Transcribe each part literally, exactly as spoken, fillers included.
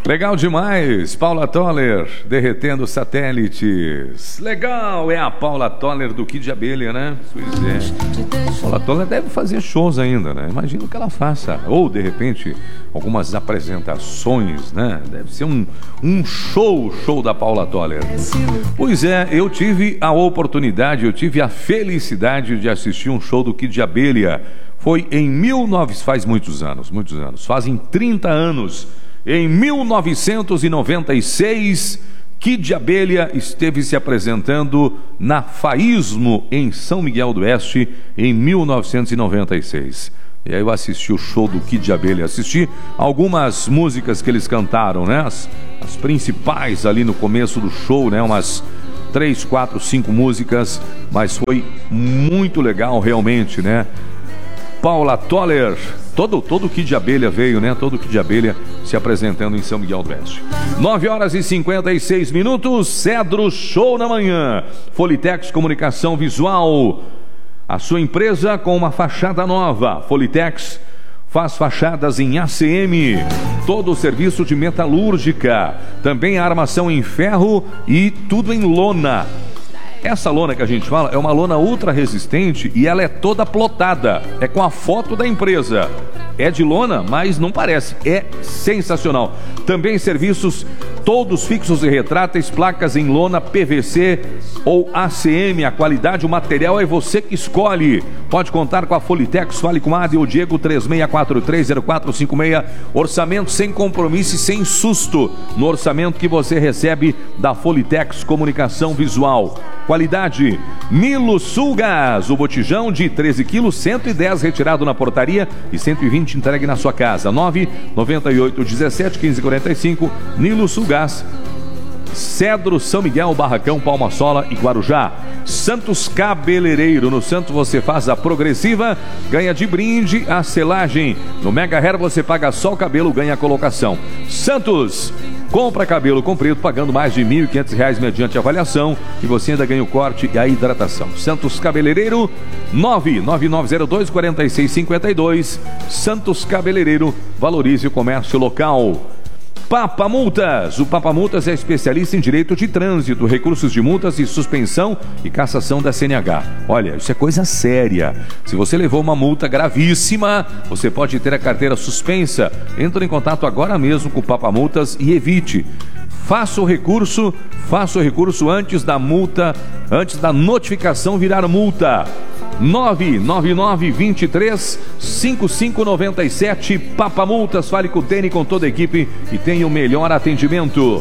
Legal demais, Paula Toller, derretendo satélites. Legal, é a Paula Toller do Kid de Abelha, né? Pois é. Paula Toller deve fazer shows ainda, né? Imagino que ela faça. Ou, de repente, algumas apresentações, né? Deve ser um, um show, show da Paula Toller. Pois é, eu tive a oportunidade, eu tive a felicidade de assistir um show do Kid de Abelha. Foi em mil e novecentos, faz muitos anos, muitos anos, fazem trinta anos. Em mil novecentos e noventa e seis, Kid de Abelha esteve se apresentando na Faísmo, em São Miguel do Oeste, em mil novecentos e noventa e seis. E aí eu assisti o show do Kid de Abelha, assisti algumas músicas que eles cantaram, né? As, as principais ali no começo do show, né? Umas três, quatro, cinco músicas, mas foi muito legal realmente, né? Paula Toller, todo, todo Kid de Abelha veio, né? Todo Kid de Abelha se apresentando em São Miguel do Oeste. nove horas e cinquenta e seis minutos, Cedro Show na manhã. Folitex Comunicação Visual, a sua empresa com uma fachada nova. Folitex faz fachadas em A C M, todo o serviço de metalúrgica, também a armação em ferro e tudo em lona. Essa lona que a gente fala é uma lona ultra resistente e ela é toda plotada, é com a foto da empresa. É de lona, mas não parece, é sensacional. Também serviços todos fixos e retráteis, placas em lona, P V C ou A C M, a qualidade, o material é você que escolhe. Pode contar com a Folitex, fale com a Adi ou Diego, três seis quatro três zero quatro cinco seis, orçamento sem compromisso e sem susto, no orçamento que você recebe da Folitex Comunicação Visual. Qualidade, Nilo Sul Gás, o botijão de treze quilos, cento e dez retirado na portaria e cento e vinte entregue na sua casa. Nove nove oito um sete quinze quarenta e cinco, Nilo Sul Gás, Cedro, São Miguel, Barracão, Palma Sola e Guarujá. Santos Cabeleireiro, no Santos você faz a progressiva, ganha de brinde a selagem. No Mega Hair você paga só o cabelo, ganha a colocação. Santos, compra cabelo comprido pagando mais de mil e quinhentos reais mediante avaliação e você ainda ganha o corte e a hidratação. Santos Cabeleireiro, nove nove nove zero dois quatro seis cinco dois. Santos Cabeleireiro, valorize o comércio local. Papa Multas, o Papa Multas é especialista em direito de trânsito, recursos de multas e suspensão e cassação da C N H. Olha, isso é coisa séria. Se você levou uma multa gravíssima, você pode ter a carteira suspensa. Entre em contato agora mesmo com o Papa Multas e evite. Faça o recurso, faça o recurso antes da multa, antes da notificação virar multa. nove nove nove dois três cinco cinco nove sete, Papa Multas, fale com o Tênis, com toda a equipe e tenha o melhor atendimento.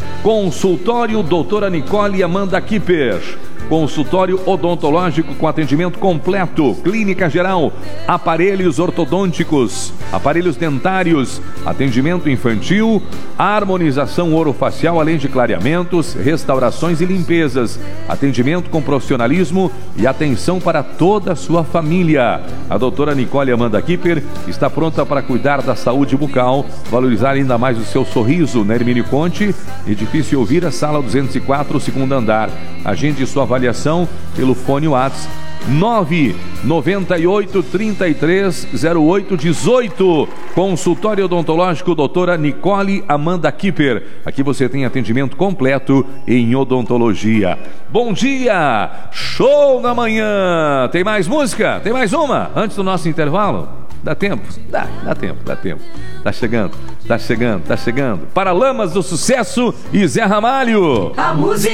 Consultório Doutora Nicole Amanda Kipper, consultório odontológico com atendimento completo, clínica geral, aparelhos ortodônticos, aparelhos dentários, atendimento infantil, harmonização orofacial, além de clareamentos, restaurações e limpezas, atendimento com profissionalismo e atenção para toda a sua família. A doutora Nicole Amanda Kipper está pronta para cuidar da saúde bucal, valorizar ainda mais o seu sorriso. Na Hermínio Conte, edifício Ouvira, sala duzentos e quatro, segundo andar. Agende sua avaliação pelo fone WhatsApp nove nove oito três três zero oito um oito. Consultório odontológico doutora Nicole Amanda Kipper. Aqui você tem atendimento completo em odontologia. Bom dia! Show na manhã! Tem mais música? Tem mais uma? Antes do nosso intervalo? Dá tempo? Dá, dá tempo, dá tempo. Tá chegando, tá chegando, tá chegando. Paralamas do Sucesso e Zé Ramalho. A música